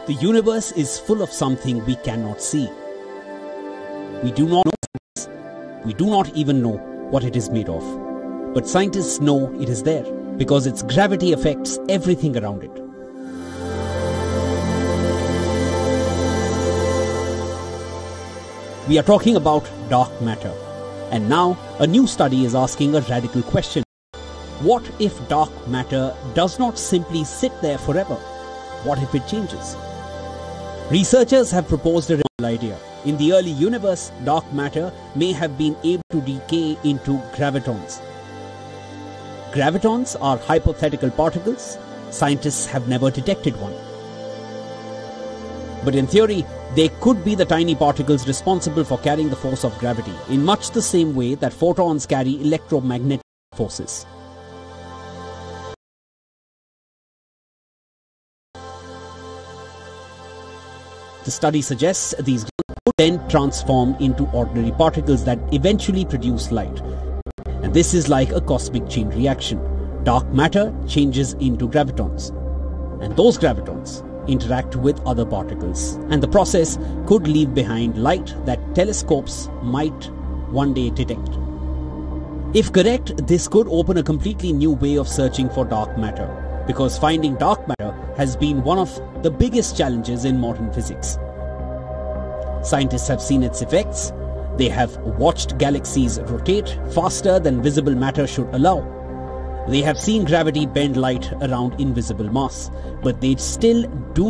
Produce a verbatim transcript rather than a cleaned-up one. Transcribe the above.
The universe is full of something we cannot see. We do not know this. We do not even know what it is made of. But scientists know it is there because its gravity affects everything around it. We are talking about dark matter. And now a new study is asking a radical question. What if dark matter does not simply sit there forever? What if it changes? Researchers have proposed a real idea. In the early universe, dark matter may have been able to decay into gravitons. Gravitons are hypothetical particles. Scientists have never detected one. But in theory, they could be the tiny particles responsible for carrying the force of gravity, in much the same way that photons carry electromagnetic forces. The study suggests these could then transform into ordinary particles that eventually produce light. And this is like a cosmic chain reaction. Dark matter changes into gravitons, and those gravitons interact with other particles, and the process could leave behind light that telescopes might one day detect. If correct, this could open a completely new way of searching for dark matter, because finding dark matter has been one of the biggest challenges in modern physics. Scientists have seen its effects. They have watched galaxies rotate faster than visible matter should allow. They have seen gravity bend light around invisible mass, but they still do